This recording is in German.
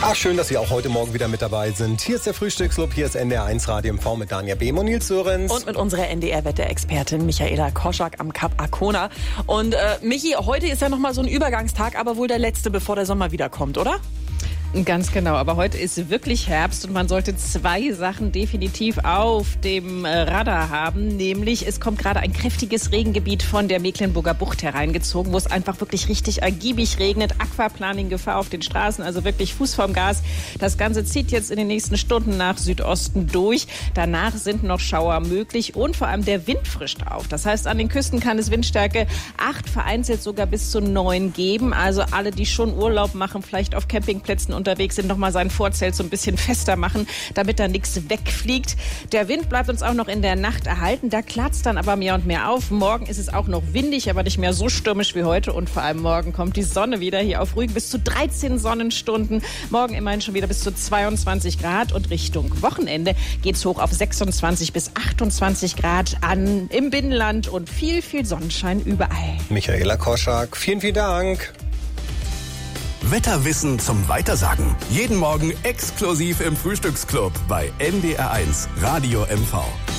Ach, schön, dass Sie auch heute Morgen wieder mit dabei sind. Hier ist der Frühstücksclub, hier ist NDR 1 Radio MV mit Danja Behm und Nils Sörenz. Und mit unserer NDR-Wetterexpertin Michaela Koschak am Kap Arkona. Und Michi, heute ist ja nochmal so ein Übergangstag, aber wohl der letzte, bevor der Sommer wiederkommt, oder? Ganz genau, aber heute ist wirklich Herbst und man sollte zwei Sachen definitiv auf dem Radar haben, nämlich es kommt gerade ein kräftiges Regengebiet von der Mecklenburger Bucht hereingezogen, wo es einfach wirklich richtig ergiebig regnet, Aquaplaning-Gefahr auf den Straßen, also wirklich Fuß vorm Gas. Das Ganze zieht jetzt in den nächsten Stunden nach Südosten durch. Danach sind noch Schauer möglich und vor allem der Wind frischt auf. Das heißt, an den Küsten kann es Windstärke 8, vereinzelt sogar bis zu 9 geben. Also alle, die schon Urlaub machen, vielleicht auf Campingplätzen unterwegs sind, nochmal sein Vorzelt so ein bisschen fester machen, damit da nichts wegfliegt. Der Wind bleibt uns auch noch in der Nacht erhalten. Da klart's dann aber mehr und mehr auf. Morgen ist es auch noch windig, aber nicht mehr so stürmisch wie heute. Und vor allem morgen kommt die Sonne wieder hier auf Rügen bis zu 13 Sonnenstunden. Morgen immerhin schon wieder bis zu 22 Grad. Und Richtung Wochenende geht's hoch auf 26 bis 28 Grad an im Binnenland und viel, viel Sonnenschein überall. Michaela Koschak, vielen, vielen Dank. Wetterwissen zum Weitersagen. Jeden Morgen exklusiv im Frühstücksclub bei NDR 1 Radio MV.